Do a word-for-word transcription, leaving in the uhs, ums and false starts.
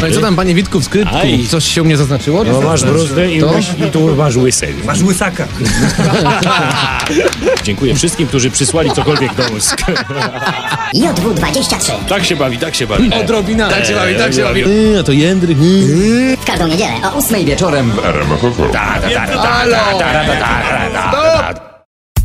No i co tam, panie Witku, w skrytku? Aj. Coś się u mnie zaznaczyło? No masz bruzdę i, To? masz, i tu masz łysej. Masz łysaka. Dziękuję wszystkim, którzy przysłali cokolwiek do ust. J W dwadzieścia trzy. Tak się bawi, tak się bawi. Odrobina. Tak się bawi, tak się bawi. Yy, A to Jędryk. W każdą niedzielę o ósmej wieczorem. Halo! Stop!